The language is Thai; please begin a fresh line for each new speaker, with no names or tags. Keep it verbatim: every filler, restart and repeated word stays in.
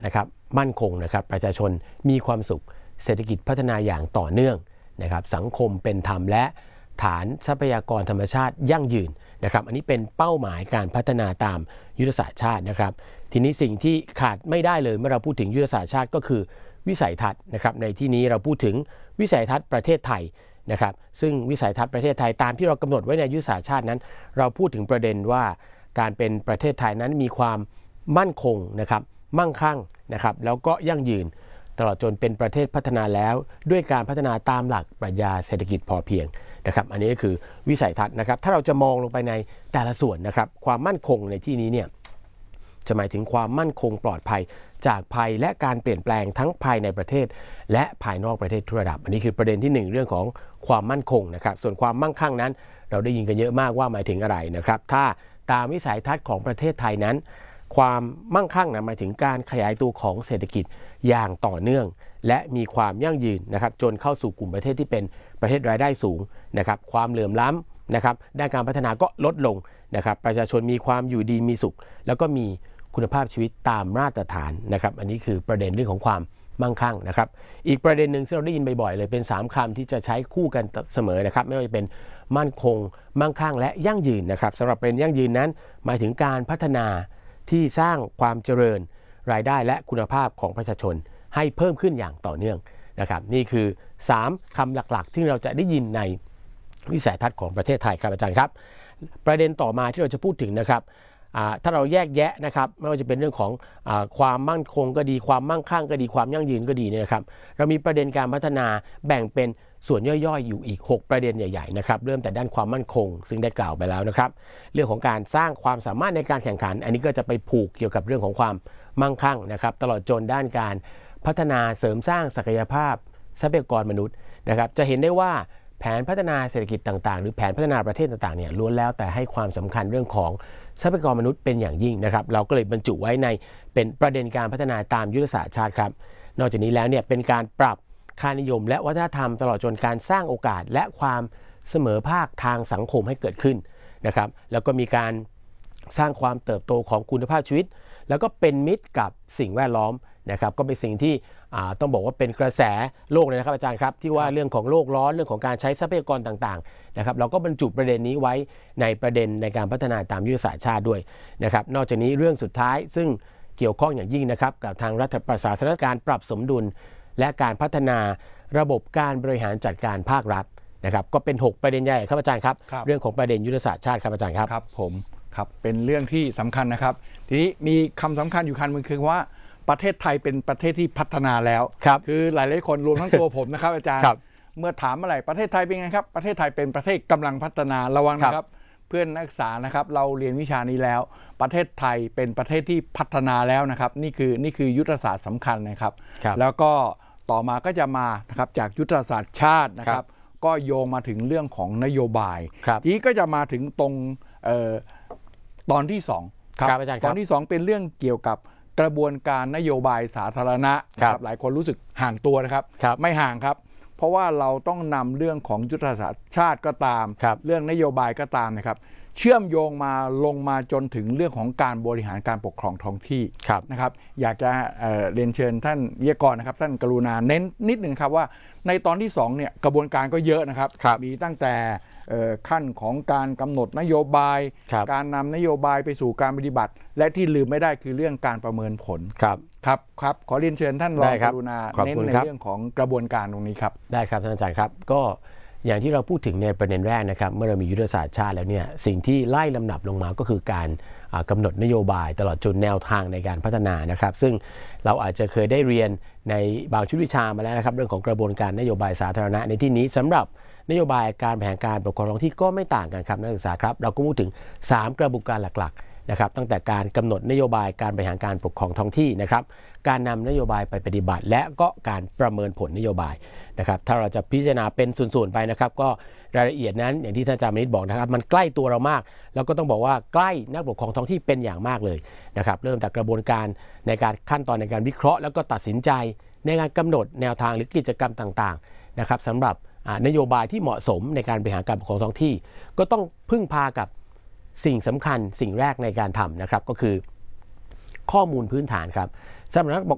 นะครับมั่นคงนะครับประชาชนมีความสุขเศรษฐกิจพัฒนาอย่างต่อเนื่องนะครับสังคมเป็นธรรมและฐานทรัพยากรธรรมชาติยั่งยืนนะครับอันนี้เป็นเป้าหมายการพัฒนาตามยุทธศาสตร์ชาตินะครับทีนี้สิ่งที่ขาดไม่ได้เลยเมื่อเราพูดถึงยุทธศาสตร์ชาติก็คือวิสัยทัศน์นะครับในที่นี้เราพูดถึงวิสัยทัศน์ประเทศไทยนะครับซึ่งวิสัยทัศน์ประเทศไทยตามที่เรากำหนดไว้ในยุทธศาสตร์ชาตินั้นเราพูดถึงประเด็นว่าการเป็นประเทศไทยนั้นมีความมั่นคงนะครับมั่งคั่งนะครับแล้วก็ยั่งยืนตลอดจนเป็นประเทศพัฒนาแล้วด้วยการพัฒนาตามหลักปรัชญาเศรษฐกิจพอเพียงนะครับอันนี้ก็คือวิสัยทัศน์นะครับถ้าเราจะมองลงไปในแต่ละส่วนนะครับความมั่นคงในที่นี้เนี่ยจะหมายถึงความมั่นคงปลอดภัยจากภัยและการเปลี่ยนแปลงทั้งภายในประเทศและภายนอกประเทศทุกระดับอันนี้คือประเด็นที่หนึ่งเรื่องของความมั่นคงนะครับส่วนความมั่งคั่งนั้นเราได้ยินกันเยอะมากว่าหมายถึงอะไรนะครับถ้าตามวิสัยทัศน์ของประเทศไทยนั้นความมั่งคั่งนะหมายถึงการขยายตัวของเศรษฐกิจอย่างต่อเนื่องและมีความยั่งยืนนะครับจนเข้าสู่กลุ่มประเทศที่เป็นประเทศรายได้สูงนะครับความเหลื่อมล้ำนะครับด้านการพัฒนาก็ลดลงนะครับประชาชนมีความอยู่ดีมีสุขแล้วก็มีคุณภาพชีวิตตามมาตรฐานนะครับอันนี้คือประเด็นเรื่องของความมั่งคั่งนะครับอีกประเด็นหนึ่งที่เราได้ยินบ่อยๆเลยเป็นสามคำที่จะใช้คู่กันเสมอนะครับไม่ว่าจะเป็นมั่นคงมั่งคั่งและยั่งยืนนะครับสำหรับประเด็นยั่งยืนนั้นหมายถึงการพัฒนาที่สร้างความเจริญรายได้และคุณภาพของประชาชนให้เพิ่มขึ้นอย่างต่อเนื่องนะครับนี่คือสามคำหลักๆที่เราจะได้ยินในวิสัยทัศน์ของประเทศไทยครับอาจารย์ครับประเด็นต่อมาที่เราจะพูดถึงนะครับถ้าเราแยกแยะนะครับไม่ว่าจะเป็นเรื่องของอความมั่นคงก็ดีความมั่งคั่งก็ดีความยั่งยืนก็ดีเนี่ยนะครับเรามีประเด็นการพัฒนาแบ่งเป็นส่วนย่อยๆอยู่อีกหกประเด็นใหญ่ๆนะครับเริ่มแต่ด้านความมั่นคงซึ่งได้กล่าวไปแล้วนะครับเรื่องของการสร้างความสามารถในการแข่งขันอันนี้ก็จะไปผูกเกี่ยวกับเรื่องของความมั่งคั่งนะครับตลอดจนด้านการพัฒนาเสริมสร้างศักยภาพทรัพยากรมนุษย์นะครับจะเห็นได้ว่าแผนพัฒนาเศรษฐกิจต่างๆหรือแผนพัฒนาประเทศต่างๆเนี่ยล้วนแล้วแต่ให้ความสำคัญเรื่องของทรัพยากรมนุษย์เป็นอย่างยิ่งนะครับเราก็เลยบรรจุไว้ในเป็นประเด็นการพัฒนาตามยุทธศาสตร์ชาติครับนอกจากนี้แล้วเนี่ยเป็นการปรับค่านิยมและวัฒนธรรมตลอดจนการสร้างโอกาสและความเสมอภาคทางสังคมให้เกิดขึ้นนะครับแล้วก็มีการสร้างความเติบโตของคุณภาพชีวิตแล้วก็เป็นมิตรกับสิ่งแวดล้อมนะครับก็เป็นสิ่งที่ต้องบอกว่าเป็นกระแสโลกเลยนะครับอาจารย์ครับที่ว่าเรื่องของโลกร้อนเรื่องของการใช้ทรัพยากรต่างๆนะครับเราก็บรรจุประเด็นนี้ไว้ในประเด็นในการพัฒนาตามยุทธศาสตร์ชาติด้วยนะครับนอกจากนี้เรื่องสุดท้ายซึ่งเกี่ยวข้องอย่างยิ่งนะครับกับทางรัฐประศาสนการปรับสมดุลและการพัฒนาระบบการบริหารจัดการภาครัฐนะครับก็เป็นหกประเด็นใหญ่ครับอาจารย์ครับเรื่องของประเด็นยุทธศาสตร์ชาติครับอาจารย์ครับ
ครับผมครับเป็นเรื่องที่สำคัญนะครับทีนี้มีคำสำคัญอยู่คำหนึ่งคือว่าประเทศไทยเป็นประเทศที่พัฒนาแล้วคือหลายๆคนรวมทั้งตัวผมนะครับอาจารย์เมื่อถามอะไรประเทศไทยเป็นไงครับประเทศไทยเป็นประเทศกำลังพัฒนาระวังนะครับเพื่อนนักศึกษานะครับเราเรียนวิชานี้แล้วประเทศไทยเป็นประเทศที่พัฒนาแล้วนะครับนี่คือนี่คือยุทธศาสตร์สำคัญนะครับแล้วก็ต่อมาก็จะมานะครับจากยุทธศาสตร์ชาตินะครับก็โยงมาถึงเรื่องของนโยบายทีนี้ก็จะมาถึงตรงตอนที่สองครับตอนที่สองเป็นเรื่องเกี่ยวกับกระบวนการนโยบายสาธารณะหลายคนรู้สึกห่างตัวนะครับไม่ห่างครับเพราะว่าเราต้องนำเรื่องของยุทธศาสตร์ชาติก็ตามเรื่องนโยบายก็ตามนะครับเชื่อมโยงมาลงมาจนถึงเรื่องของการบริหารการปกครองท้องที่นะครับอยากจะเอ่อเรียนเชิญท่านวิทยากรนะครับท่านกรุณาเน้นนิดหนึ่งครับว่าในตอนที่สองเนี่ยกระบวนการก็เยอะนะครับมีตั้งแต่ขั้นของการกำหนดนโยบายการนำนโยบายไปสู่การปฏิบัติและที่ลืมไม่ได้คือเรื่องการประเมินผลครับครับครับขอเรียนเชิญท่านรองกรุณาเน้นในเรื่องของกระบวนการตรงนี้ครับ
ได้ครับท่านอาจารย์ครับก็อย่างที่เราพูดถึงในประเด็นแรกนะครับเมื่อเรามียุทธศาสตร์ชาติแล้วเนี่ยสิ่งที่ไล่ลำดับลงมาก็คือการกำหนดนโยบายตลอดจนแนวทางในการพัฒนานะครับซึ่งเราอาจจะเคยได้เรียนในบางชุดวิชามาแล้วนะครับเรื่องของกระบวนการนโยบายสาธารณะในที่นี้สำหรับนโยบายการบริหารการปกครองท้องที่ก็ไม่ต่างกันครับนักศึกษาครับเราก็พูดถึงสามกระบวนการหลักๆนะครับตั้งแต่การกำหนดนโยบายการบริหารการปกครองท้องที่นะครับการนำนโยบายไปปฏิบัติและก็การประเมินผลนโยบายนะครับถ้าเราจะพิจารณาเป็นส่วนๆไปนะครับก็รายละเอียดนั้นอย่างที่ท่านอาจารย์มณิษฐ์บอกนะครับมันใกล้ตัวเรามากแล้วก็ต้องบอกว่าใกล้นักปกครองท้องที่เป็นอย่างมากเลยนะครับเริ่มจากกระบวนการในการขั้นตอนในการวิเคราะห์แล้วก็ตัดสินใจในการกำหนดแนวทางหรือกิจกรรมต่างๆนะครับสำหรับนโยบายที่เหมาะสมในการบริหารการปกครองท้องที่ก็ต้องพึ่งพากับสิ่งสำคัญสิ่งแรกในการทำนะครับก็คือข้อมูลพื้นฐานครับสำหรับนัก